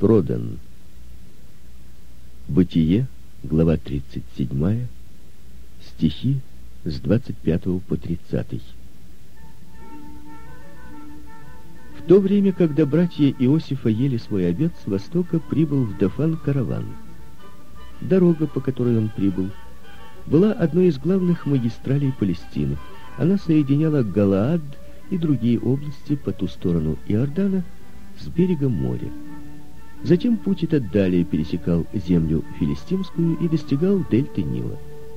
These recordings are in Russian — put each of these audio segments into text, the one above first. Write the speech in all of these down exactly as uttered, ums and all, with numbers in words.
продан. Бытие, глава тридцать седьмая, стихи с двадцать пятого по тридцатый. В то время, когда братья Иосифа ели свой обед, с востока прибыл в Дофан караван. Дорога, по которой он прибыл, была одной из главных магистралей Палестины. Она соединяла Галаад и другие области по ту сторону Иордана с берегом моря. Затем путь этот далее пересекал землю филистимскую и достигал дельты Нила.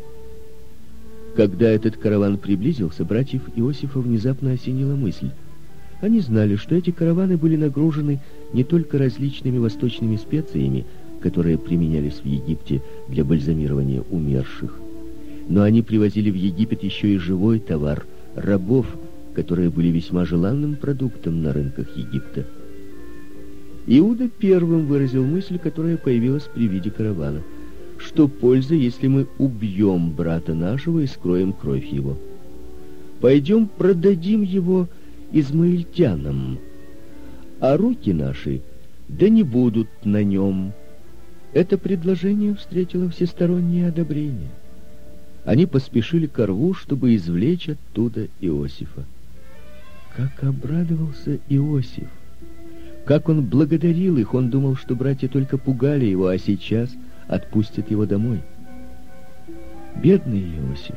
Когда этот караван приблизился, братьев Иосифа внезапно осенила мысль. Они знали, что эти караваны были нагружены не только различными восточными специями, которые применялись в Египте для бальзамирования умерших, но они привозили в Египет еще и живой товар, рабов, которые были весьма желанным продуктом на рынках Египта. Иуда первым выразил мысль, которая появилась при виде каравана. Что польза, если мы убьем брата нашего и скроем кровь его? Пойдем продадим его измаильтянам, а руки наши да не будут на нем. Это предложение встретило всестороннее одобрение. Они поспешили ко рву, чтобы извлечь оттуда Иосифа. Как обрадовался Иосиф! Как он благодарил их! Он думал, что братья только пугали его, а сейчас отпустят его домой. Бедный Иосиф!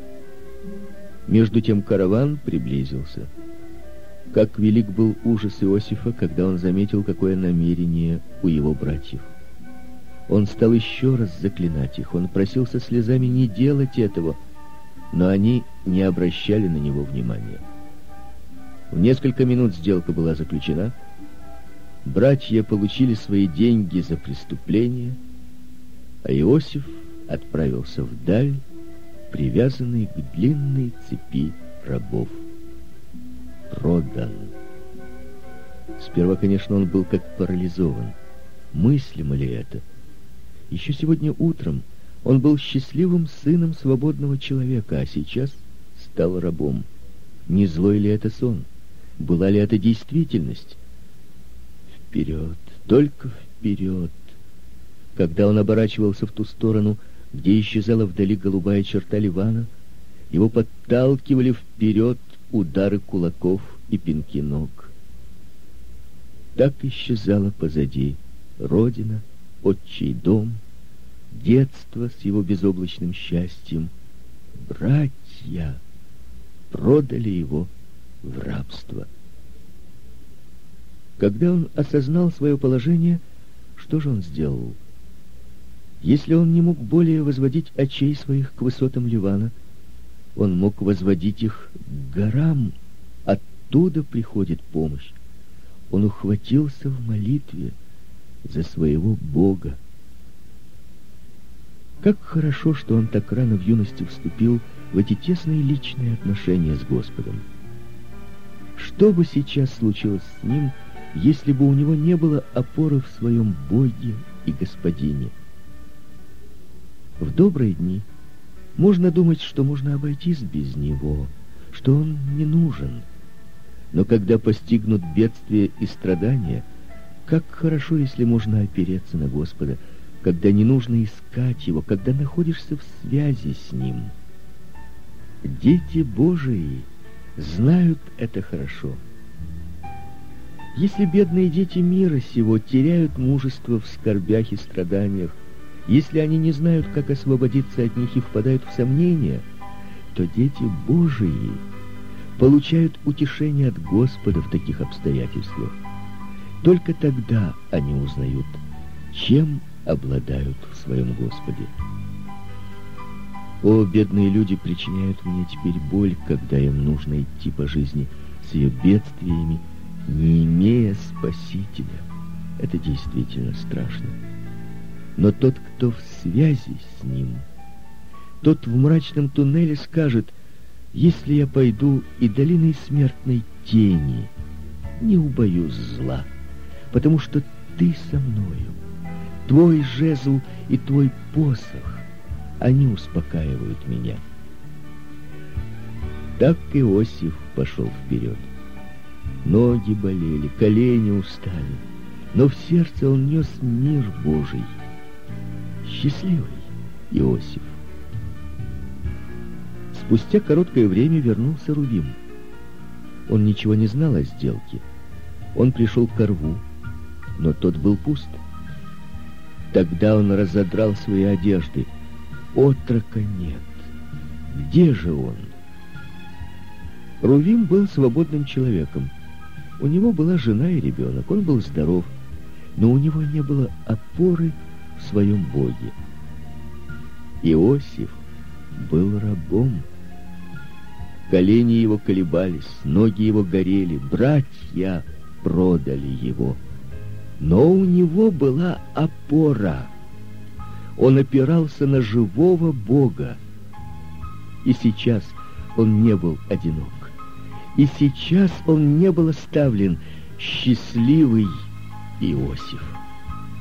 Между тем караван приблизился. Как велик был ужас Иосифа, когда он заметил, какое намерение у его братьев. Он стал еще раз заклинать их. Он просил со слезами не делать этого, но они не обращали на него внимания. В несколько минут сделка была заключена. Братья получили свои деньги за преступление, а Иосиф отправился вдаль, привязанный к длинной цепи рабов. Продан. Сперва, конечно, он был как парализован. Мыслимо ли это? Еще сегодня утром он был счастливым сыном свободного человека, а сейчас стал рабом. Не злой ли это сон? Была ли это действительность? Вперед, только вперед. Когда он оборачивался в ту сторону, где исчезала вдали голубая черта Ливана, его подталкивали вперед удары кулаков и пинки ног. Так исчезала позади родина, отчий дом, детство с его безоблачным счастьем. Братья продали его в рабство. Когда он осознал свое положение, что же он сделал? Если он не мог более возводить очей своих к высотам Ливана, он мог возводить их к горам. Оттуда приходит помощь. Он ухватился в молитве за своего Бога. Как хорошо, что он так рано в юности вступил в эти тесные личные отношения с Господом. Что бы сейчас случилось с ним, если бы у него не было опоры в своем Боге и Господине? В добрые дни можно думать, что можно обойтись без него, что он не нужен. Но когда постигнут бедствия и страдания, как хорошо, если можно опереться на Господа, когда не нужно искать его, когда находишься в связи с ним. Дети Божии знают это хорошо. Если бедные дети мира сего теряют мужество в скорбях и страданиях, если они не знают, как освободиться от них и впадают в сомнения, то дети Божии получают утешение от Господа в таких обстоятельствах. Только тогда они узнают, чем обладают в своем Господе. О, бедные люди причиняют мне теперь боль, когда им нужно идти по жизни с ее бедствиями, не имея Спасителя. Это действительно страшно. Но тот, кто в связи с Ним, тот в мрачном туннеле скажет: если я пойду и долиной смертной тени, не убоюсь зла, потому что Ты со мною. Твой жезл и Твой посох, они успокаивают меня. Так Иосиф пошел вперед. Ноги болели, колени устали. но в сердце он нес мир Божий. Счастливый Иосиф. Спустя короткое время вернулся Рувим. Он ничего не знал о сделке. Он пришел к орву, но тот был пуст. Тогда он разодрал свои одежды. Отрока нет. Где же он? Рувим был свободным человеком. У него была жена и ребенок. Он был здоров, но у него не было опоры в своем Боге. Иосиф был рабом. Колени его колебались, ноги его горели, братья продали его. Но у него была опора. Он опирался на живого Бога. И сейчас он не был одинок. И сейчас он не был оставлен. Счастливый Иосиф.